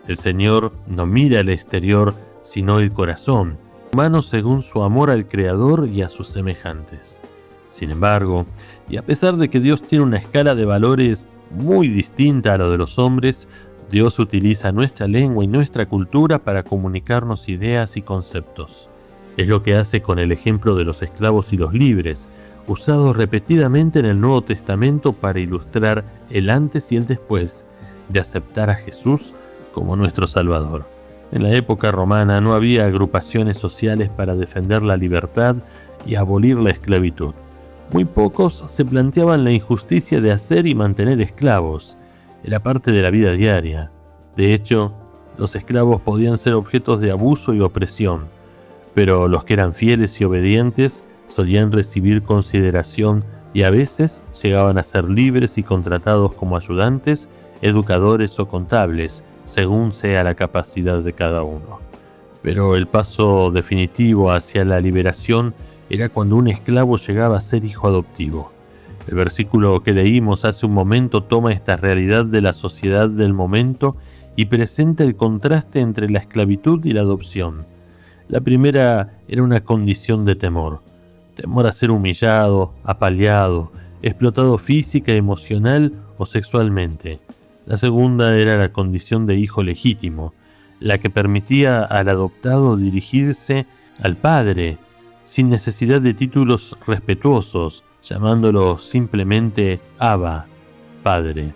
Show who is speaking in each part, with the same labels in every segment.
Speaker 1: El Señor no mira el exterior, sino el corazón, humano según su amor al Creador y a sus semejantes. Sin embargo, y a pesar de que Dios tiene una escala de valores muy distinta a lo de los hombres, Dios utiliza nuestra lengua y nuestra cultura para comunicarnos ideas y conceptos. Es lo que hace con el ejemplo de los esclavos y los libres, usados repetidamente en el Nuevo Testamento para ilustrar el antes y el después de aceptar a Jesús como nuestro Salvador. En la época romana no había agrupaciones sociales para defender la libertad y abolir la esclavitud. Muy pocos se planteaban la injusticia de hacer y mantener esclavos. Era parte de la vida diaria. De hecho, los esclavos podían ser objetos de abuso y opresión, pero los que eran fieles y obedientes solían recibir consideración y a veces llegaban a ser libres y contratados como ayudantes, educadores o contables, según sea la capacidad de cada uno. Pero el paso definitivo hacia la liberación era cuando un esclavo llegaba a ser hijo adoptivo. El versículo que leímos hace un momento toma esta realidad de la sociedad del momento y presenta el contraste entre la esclavitud y la adopción. La primera era una condición de temor a ser humillado, apaleado, explotado física, emocional o sexualmente. La segunda era la condición de hijo legítimo, la que permitía al adoptado dirigirse al padre sin necesidad de títulos respetuosos, llamándolo simplemente Abba, Padre.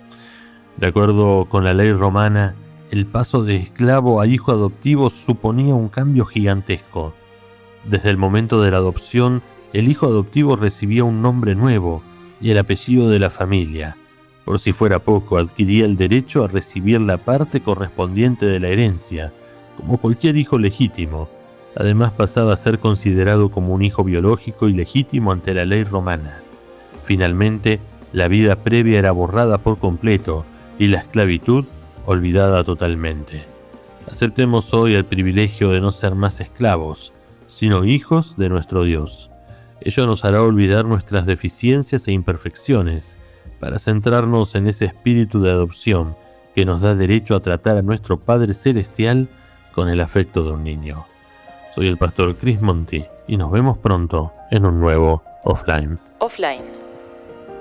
Speaker 1: De acuerdo con la ley romana, el paso de esclavo a hijo adoptivo suponía un cambio gigantesco. Desde el momento de la adopción, el hijo adoptivo recibía un nombre nuevo y el apellido de la familia. Por si fuera poco, adquiría el derecho a recibir la parte correspondiente de la herencia, como cualquier hijo legítimo. Además, pasaba a ser considerado como un hijo biológico y legítimo ante la ley romana. Finalmente, la vida previa era borrada por completo y la esclavitud olvidada totalmente. Aceptemos hoy el privilegio de no ser más esclavos, sino hijos de nuestro Dios. Ello nos hará olvidar nuestras deficiencias e imperfecciones para centrarnos en ese espíritu de adopción que nos da derecho a tratar a nuestro Padre Celestial con el afecto de un niño. Soy el pastor Chris Monti y nos vemos pronto en un nuevo Offline.